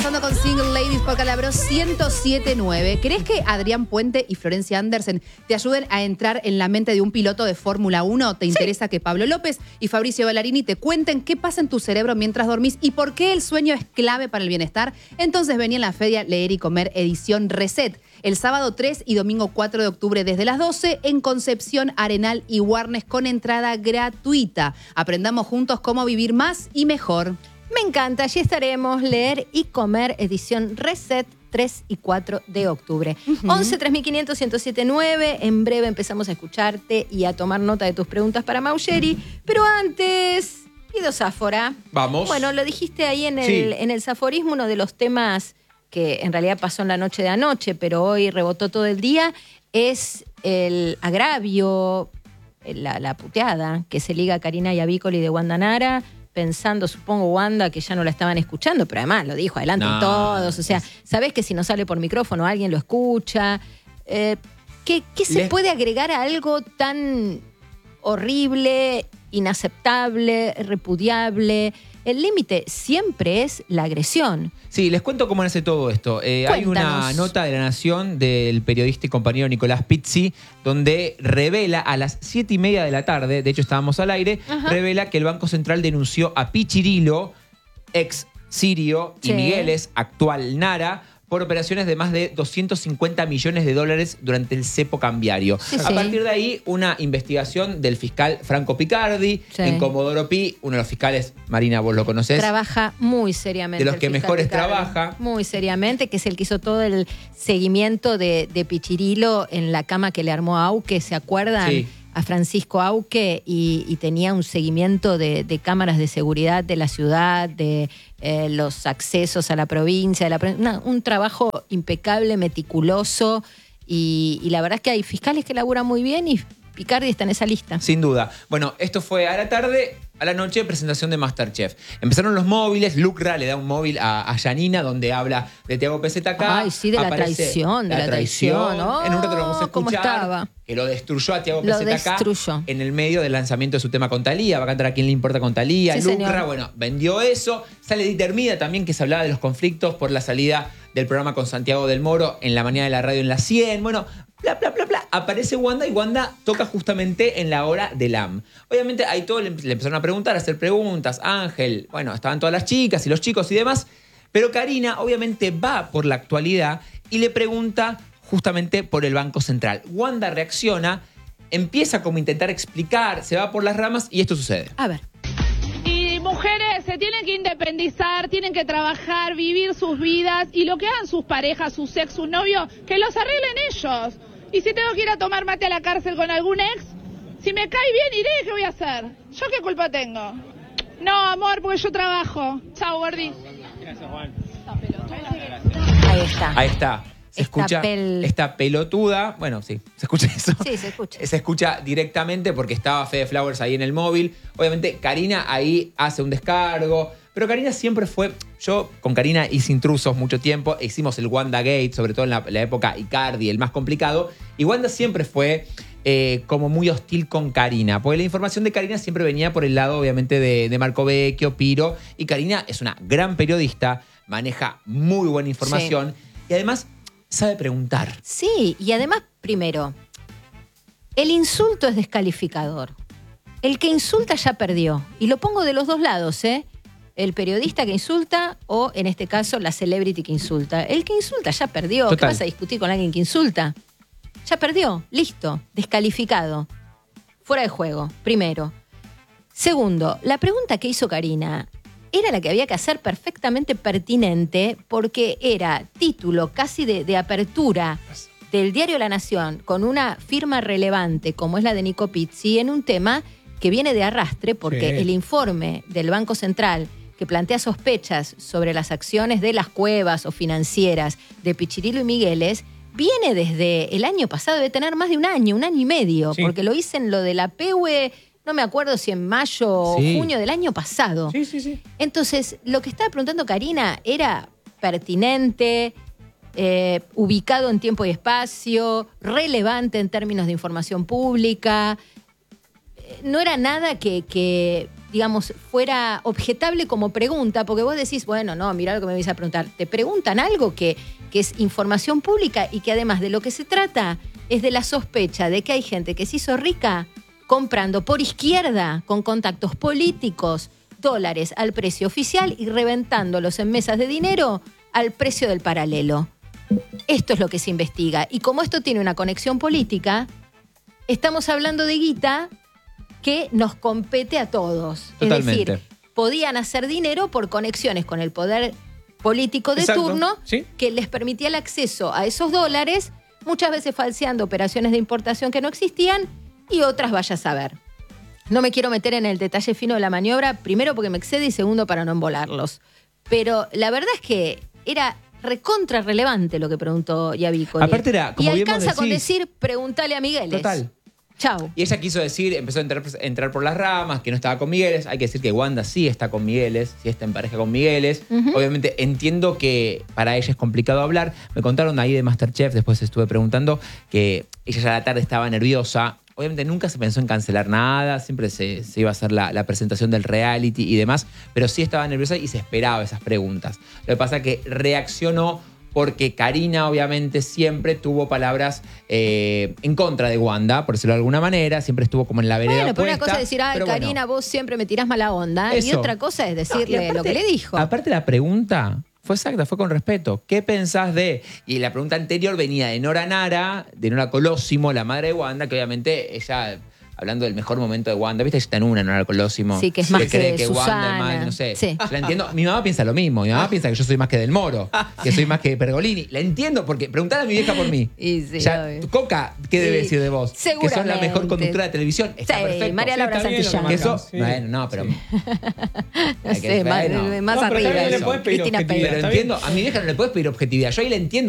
Pasando con Single Ladies por Calabro 107.9. ¿Crees que Adrián Puente y Florencia Andersen te ayuden a entrar en la mente de un piloto de Fórmula 1? ¿Te interesa que Pablo López y Fabricio Ballarini te cuenten qué pasa en tu cerebro mientras dormís y por qué el sueño es clave para el bienestar? Entonces vení en la Feria Leer y Comer edición Reset. El sábado 3 y domingo 4 de octubre desde las 12 en Concepción, Arenal y Warnes con entrada gratuita. Aprendamos juntos cómo vivir más y mejor. Me encanta, allí estaremos, Leer y Comer, edición Reset, 3 y 4 de octubre. 11 3500 1079, en breve empezamos a escucharte y a tomar nota de tus preguntas para Maulleri, pero antes, Guido Sáfora. Vamos. Bueno, lo dijiste ahí en el Saforismo, uno de los temas que en realidad pasó en la noche de anoche, pero hoy rebotó todo el día, es el agravio, la puteada que se liga a Karina Iabicoli de Wanda Nara, pensando, supongo, Wanda, que ya no la estaban escuchando, pero además lo dijo, adelanten todos. O sea, sabés que si no sale por micrófono alguien lo escucha. ¿Qué se puede agregar a algo tan horrible, inaceptable, repudiable? El límite siempre es la agresión. Sí, les cuento cómo nace todo esto. Hay una nota de La Nación del periodista y compañero Nicolás Pizzi, donde revela a las 7:30 de la tarde, de hecho estábamos al aire, revela que el Banco Central denunció a Pichirilo, ex Sirio, y Migueles, actual Nara, por operaciones de más de 250 millones de dólares durante el cepo cambiario. A partir de ahí, una investigación del fiscal Franco Picardi en Comodoro Pi, uno de los fiscales, Marina, vos lo conocés. Trabaja muy seriamente. De los que mejores Picardi trabaja. Muy seriamente, que es el que hizo todo el seguimiento de Pichirilo en la cama que le armó a Auque, ¿se acuerdan? Sí. A Francisco Auque y tenía un seguimiento de cámaras de seguridad de la ciudad, de los accesos a la provincia, un trabajo impecable, meticuloso y la verdad es que hay fiscales que laburan muy bien y Picardi está en esa lista. Sin duda. Bueno, esto fue a la tarde. A la noche, presentación de MasterChef. Empezaron los móviles, Lucra le da un móvil a Janina donde habla de Thiago PZK. Ay, sí, de la traición, de la traición. Oh, en un rato lo vamos a escuchar. ¿Cómo estaba? Que lo destruyó a Thiago Lo PZK destruyó. en el medio del lanzamiento de su tema con Thalía. Va a cantar A Quién le importa con Thalía. Sí, Lucra, señor. bueno, vendió eso. Sale Dieter Mida también, que se hablaba de los conflictos por la salida del programa con Santiago del Moro en la mañana de la radio en la 100. Bueno, bla, bla, bla, bla. Aparece Wanda y Wanda toca justamente en la hora del AM. Obviamente ahí todos le empezaron a preguntar, a hacer preguntas. Ángel, bueno, estaban todas las chicas y los chicos y demás. Pero Karina obviamente va por la actualidad y le pregunta justamente por el Banco Central. Wanda reacciona, empieza como a intentar explicar, se va por las ramas y esto sucede. A ver. Y mujeres se tienen que independizar, tienen que trabajar, vivir sus vidas y lo que hagan sus parejas, sus ex, sus novios, que los arreglen ellos. Y si tengo que ir a tomar mate a la cárcel con algún ex, si me cae bien iré, ¿qué voy a hacer? ¿Yo qué culpa tengo? No, amor, porque yo trabajo. Chao, Gordi. Gracias, Juan. Ahí está. Ahí está. Se escucha esta pelotuda. Bueno, sí, se escucha eso. Sí, se escucha. Se escucha directamente porque estaba Fede Flowers ahí en el móvil. Obviamente, Karina ahí hace un descargo. Pero Karina siempre fue... Yo con Karina hice intrusos mucho tiempo. Hicimos el Wanda Gate, sobre todo en la época Icardi, el más complicado. Y Wanda siempre fue como muy hostil con Karina. Porque la información de Karina siempre venía por el lado, obviamente, de Marco Vecchio, Piro. Y Karina es una gran periodista, maneja muy buena información. Y además sabe preguntar. Sí, y además, primero, el insulto es descalificador. El que insulta ya perdió. Y lo pongo de los dos lados, ¿eh? El periodista que insulta o, en este caso, la celebrity que insulta. El que insulta ya perdió. Total. ¿Qué vas a discutir con alguien que insulta? Ya perdió. Listo. Descalificado. Fuera de juego. Primero. Segundo, la pregunta que hizo Karina era la que había que hacer perfectamente pertinente porque era título casi de apertura del diario La Nación con una firma relevante como es la de Nico Pizzi en un tema que viene de arrastre porque el informe del Banco Central que plantea sospechas sobre las acciones de las cuevas o financieras de Pichirilo y Migueles viene desde el año pasado, debe tener más de un año y medio, porque lo hice en lo de la PEUE, no me acuerdo si en mayo o junio del año pasado. Entonces, lo que estaba preguntando Karina era pertinente, ubicado en tiempo y espacio, relevante en términos de información pública. No era nada que digamos, fuera objetable como pregunta, porque vos decís, bueno, no, mirá lo que me vais a preguntar. Te preguntan algo que es información pública y que además de lo que se trata es de la sospecha de que hay gente que se hizo rica comprando por izquierda, con contactos políticos, dólares al precio oficial y reventándolos en mesas de dinero al precio del paralelo. Esto es lo que se investiga. Y como esto tiene una conexión política, estamos hablando de guita que nos compete a todos. Totalmente. Es decir, podían hacer dinero por conexiones con el poder político de Exacto, turno, sí. que les permitía el acceso a esos dólares, muchas veces falseando operaciones de importación que no existían y otras vaya a saber. No me quiero meter en el detalle fino de la maniobra, primero porque me excede y segundo para no embolarlos. Pero la verdad es que era recontra relevante lo que preguntó Yavico. Aparte era, como y bien vos alcanza con decís, decir, preguntale a Migueles. Total. Chau. Y ella quiso decir, empezó a entrar por las ramas, que no estaba con Migueles. Hay que decir que Wanda sí está con Migueles, sí está en pareja con Migueles. Obviamente entiendo que para ella es complicado hablar. Me contaron ahí de MasterChef, después estuve preguntando, que ella ya a la tarde estaba nerviosa. Obviamente nunca se pensó en cancelar nada, siempre se iba a hacer la presentación del reality y demás, pero sí estaba nerviosa y se esperaba esas preguntas. Lo que pasa es que reaccionó porque Karina obviamente siempre tuvo palabras en contra de Wanda, por decirlo de alguna manera, siempre estuvo como en la vereda Bueno, pero una opuesta, cosa es decir, ay, pero Karina, bueno. vos siempre me tirás mala onda, y Eso. otra cosa es No, y decirle aparte- lo que le dijo. Aparte la pregunta fue exacta, fue con respeto. ¿Qué pensás de...? Y la pregunta anterior venía de Nora Nara, de Nora Colosimo, la madre de Wanda, que obviamente ella... Hablando del mejor momento de Wanda, ¿viste? Ella está en una, Nora Colosimo. Sí, que es más cree que Wanda Susana. es más, no sé. Sí. La entiendo. Mi mamá piensa lo mismo. Mi mamá piensa que yo soy más que Del Moro, que soy más que Pergolini. La entiendo porque preguntale a mi vieja por mí. Y sí, Ya, obvio. Coca, ¿qué Sí, debe decir de vos? Que sos la seguramente. mejor conductora de televisión. Está Sí, perfecto. María Laura está bien lo que Santillán. Que eso, marcas, sí. bueno, no, pero... No Hay que- sé, más, bueno. más No, pero arriba. también le eso. podés pedir Cristina objetividad. Pero Pérez. Está bien. entiendo, a mi vieja no le puedes pedir objetividad. Yo ahí la entiendo